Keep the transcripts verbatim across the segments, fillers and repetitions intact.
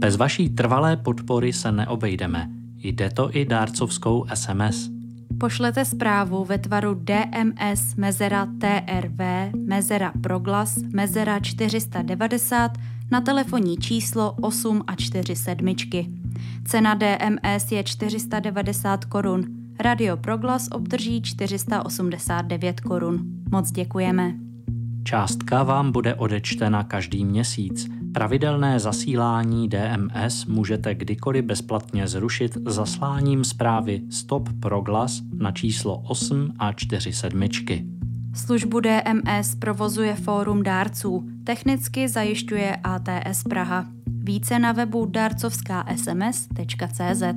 Bez vaší trvalé podpory se neobejdeme. Jde to i dárcovskou es em es. Pošlete zprávu ve tvaru D M S mezera T R V mezera proglas mezera čtyři set devadesát na telefonní číslo osm a čtyři sedmičky. Cena D M S je čtyři sta devadesát korun. Radio Proglas obdrží čtyři sta osmdesát devět korun. Moc děkujeme. Částka vám bude odečtena každý měsíc. Pravidelné zasílání D M S můžete kdykoliv bezplatně zrušit zasláním zprávy Stop Proglas na číslo osm a čtyři sedmičky. Službu D M S provozuje Fórum dárců. Technicky zajišťuje A T S Praha. Více na webu darcovská es em es tečka cé zet.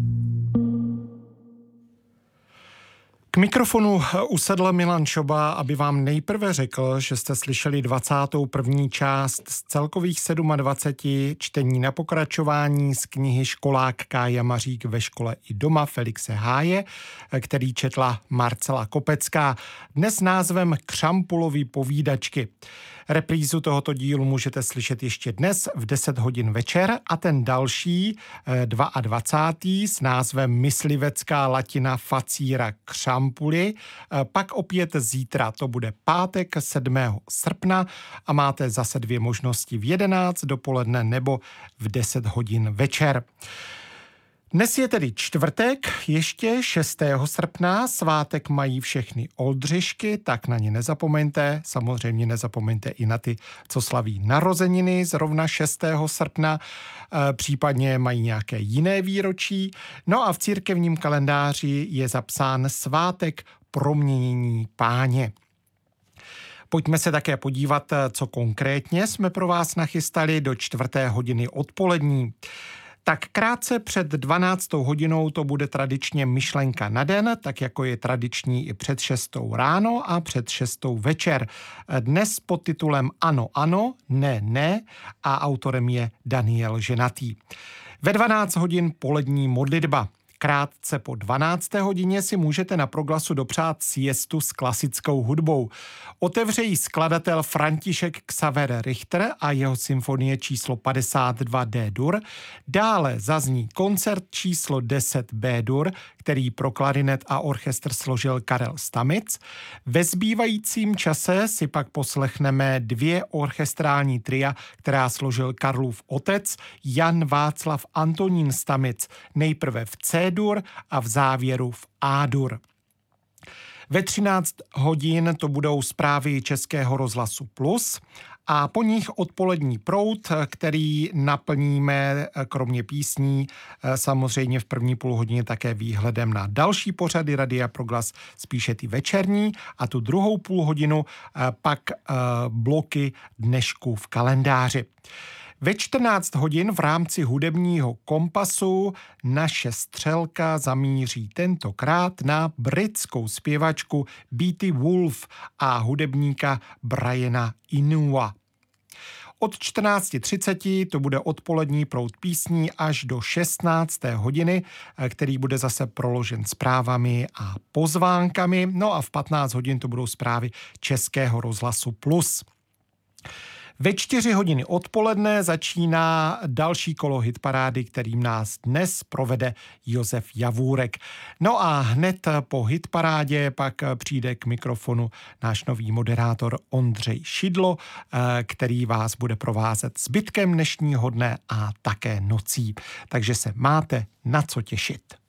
K mikrofonu usedl Milan Šoba, aby vám nejprve řekl, že jste slyšeli dvacátou první část z celkových dvaceti sedmi čtení na pokračování z knihy Školák Kája Mařík ve škole i doma Felixe Háje, který četla Marcela Kopecká, dnes s názvem Křampulovy povídačky. Reprízu tohoto dílu můžete slyšet ještě dnes v deset hodin večer a ten další, dvacátý druhý s názvem Myslivecká latina facíra Křampuly, pak opět zítra, to bude pátek sedmého srpna a máte zase dvě možnosti v jedenáct dopoledne nebo v deset hodin večer. Dnes je tedy čtvrtek, ještě šestého srpna, svátek mají všechny Oldřišky, tak na ně nezapomeňte, samozřejmě nezapomeňte i na ty, co slaví narozeniny zrovna šestého srpna, případně mají nějaké jiné výročí. No a v církevním kalendáři je zapsán svátek Proměnění Páně. Pojďme se také podívat, co konkrétně jsme pro vás nachystali do čtvrté hodiny odpolední. Tak krátce před dvanáctou hodinou to bude tradičně myšlenka na den, tak jako je tradiční i před šestou ráno a před šestou večer. Dnes pod titulem Ano, ano, ne, ne a autorem je Daniel Ženatý. Ve dvanáct hodin polední modlitba. Krátce po dvanácté hodině si můžete na Proglasu dopřát siestu s klasickou hudbou. Otevře ji skladatel František Xaver Richter a jeho symfonie číslo padesát dva D-dur. Dále zazní koncert číslo deset B-dur, který pro klarinet a orchestr složil Karel Stamic. Ve zbývajícím čase si pak poslechneme dvě orchestrální tria, která složil Karlův otec Jan Václav Antonín Stamic, nejprve v C-dur a v závěru v A-dur. Ve třináct hodin to budou zprávy Českého rozhlasu Plus a po nich odpolední proud, který naplníme kromě písní samozřejmě v první půlhodině také výhledem na další pořady Radia Proglas, spíše ty večerní, a tu druhou půlhodinu pak bloky dnešků v kalendáři. Ve čtrnáct hodin v rámci hudebního kompasu naše střelka zamíří tentokrát na britskou zpěvačku Beatty Wolf a hudebníka Briana Inua. Od čtrnáct třicet to bude odpolední proud písní až do šestnácté hodiny, který bude zase proložen zprávami a pozvánkami. No a v patnáct hodin to budou zprávy Českého rozhlasu Plus. Ve čtyři hodiny odpoledne začíná další kolo hitparády, kterým nás dnes provede Josef Javůrek. No a hned po hitparádě pak přijde k mikrofonu náš nový moderátor Ondřej Šidlo, který vás bude provázet zbytkem dnešního dne a také nocí. Takže se máte na co těšit.